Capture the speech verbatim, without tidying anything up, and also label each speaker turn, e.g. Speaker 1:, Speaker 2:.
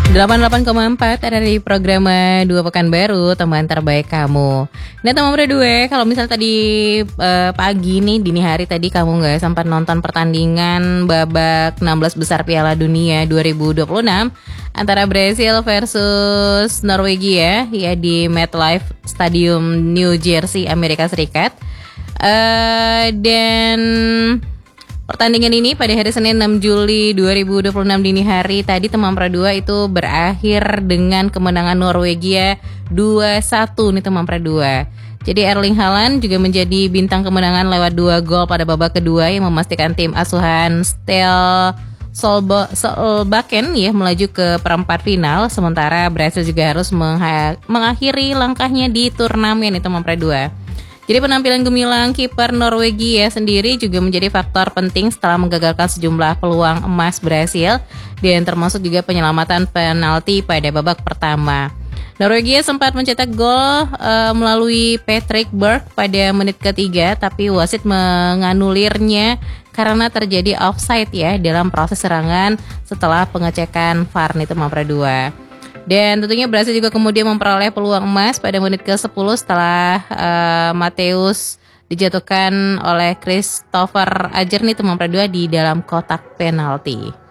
Speaker 1: delapan puluh delapan koma empat ada di program Dua Pekanbaru, teman terbaik kamu. Nah teman muda dua, kalau misal tadi eh, pagi nih, dini hari tadi kamu gak sempat nonton pertandingan babak enam belas besar Piala Dunia dua ribu dua puluh enam antara Brasil versus Norwegia ya di MetLife Stadium New Jersey, Amerika Serikat. Uh, dan pertandingan ini pada hari Senin enam Juli dua ribu dua puluh enam dini hari tadi teman pra dua itu berakhir dengan kemenangan Norwegia dua satu nih teman pra dua. Jadi Erling Haaland juga menjadi bintang kemenangan lewat dua gol pada babak kedua yang memastikan tim asuhan Stel Solbakken ya melaju ke perempat final, sementara Brasil juga harus mengha- mengakhiri langkahnya di turnamen itu teman pra dua. Jadi penampilan gemilang kiper Norwegia sendiri juga menjadi faktor penting setelah menggagalkan sejumlah peluang emas Brasil dan termasuk juga penyelamatan penalti pada babak pertama. Norwegia sempat mencetak gol uh, melalui Patrick Berg pada menit ketiga, tapi wasit menganulirnya karena terjadi offside ya dalam proses serangan setelah pengecekan V A R nih teman pra dua. Dan tentunya Brasil juga kemudian memperoleh peluang emas pada menit ke sepuluh setelah uh, Mateus dijatuhkan oleh Christopher Ajer nih teman pra dua di dalam kotak penalti.